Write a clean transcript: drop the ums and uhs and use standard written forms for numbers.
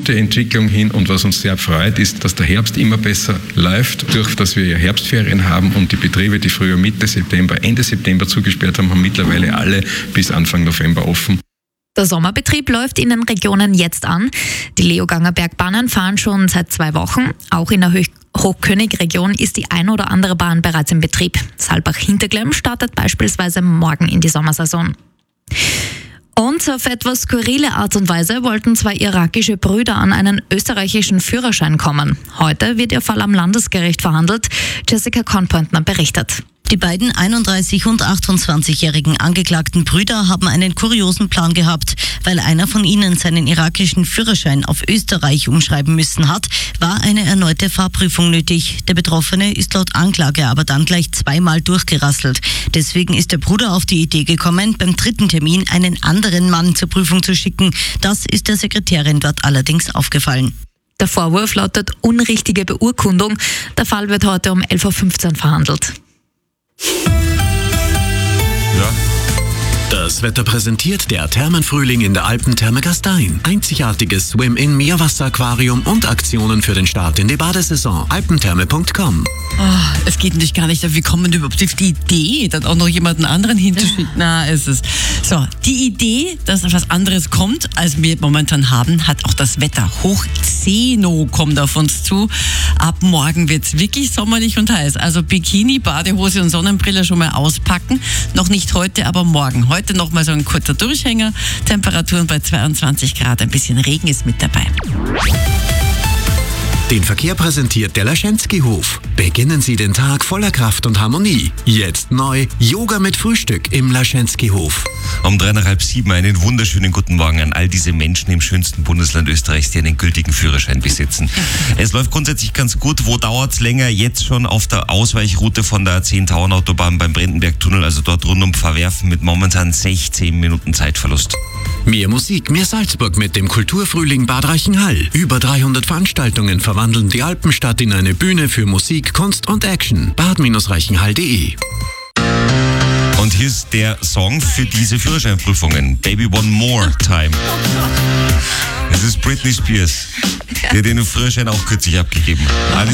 gute Entwicklung hin und was uns sehr freut, ist, dass der Herbst immer besser läuft, durch dass wir ja Herbstferien haben und die Betriebe, die früher Mitte September, Ende September zugesperrt haben, haben mittlerweile alle bis Anfang November offen. Der Sommerbetrieb läuft in den Regionen jetzt an. Die Leoganger Bergbahnen fahren schon seit 2 Wochen. Auch in der Hochkönig-Region ist die ein oder andere Bahn bereits in Betrieb. Saalbach-Hinterglemm startet beispielsweise morgen in die Sommersaison. Und auf etwas skurrile Art und Weise wollten 2 irakische Brüder an einen österreichischen Führerschein kommen. Heute wird ihr Fall am Landesgericht verhandelt. Jessica Kornpointner berichtet. Die beiden 31- und 28-jährigen angeklagten Brüder haben einen kuriosen Plan gehabt. Weil einer von ihnen seinen irakischen Führerschein auf Österreich umschreiben müssen hat, war eine erneute Fahrprüfung nötig. Der Betroffene ist laut Anklage aber dann gleich 2-mal durchgerasselt. Deswegen ist der Bruder auf die Idee gekommen, beim 3. Termin einen anderen Mann zur Prüfung zu schicken. Das ist der Sekretärin dort allerdings aufgefallen. Der Vorwurf lautet unrichtige Beurkundung. Der Fall wird heute um 11.15 Uhr verhandelt. Ja. Das Wetter präsentiert der Thermenfrühling in der Alpentherme Gastein. Einzigartiges Swim-In-Meerwasseraquarium und Aktionen für den Start in die Badesaison. alpentherme.com. Oh, es geht natürlich gar nicht, wie kommen wir überhaupt auf die Idee, dann auch noch jemanden anderen hinzuschicken? Na, es ist so. Die Idee, dass etwas anderes kommt, als wir momentan haben, hat auch das Wetter. Hochzeno kommt auf uns zu. Ab morgen wird es wirklich sommerlich und heiß. Also Bikini, Badehose und Sonnenbrille schon mal auspacken. Noch nicht heute, aber morgen. Heute noch mal so ein kurzer Durchhänger. Temperaturen bei 22 Grad. Ein bisschen Regen ist mit dabei. Den Verkehr präsentiert der Laschenski-Hof. Beginnen Sie den Tag voller Kraft und Harmonie. Jetzt neu Yoga mit Frühstück im Laschenski-Hof. Um 6:30 einen wunderschönen guten Morgen an all diese Menschen im schönsten Bundesland Österreichs, die einen gültigen Führerschein besitzen. Es läuft grundsätzlich ganz gut. Wo dauert's länger? Jetzt schon auf der Ausweichroute von der A10-Tauern-Autobahn beim Brandenberg-Tunnel, also dort rund um Verwerfen mit momentan 16 Minuten Zeitverlust. Mehr Musik, mehr Salzburg mit dem Kulturfrühling Bad Reichenhall. Über 300 Veranstaltungen verwandeln die Alpenstadt in eine Bühne für Musik, Kunst und Action. bad-reichenhall.de. Und hier ist der Song für diese Führerscheinprüfungen. Baby One More Time. Es ist Britney Spears. Die hat den Führerschein auch kürzlich abgegeben.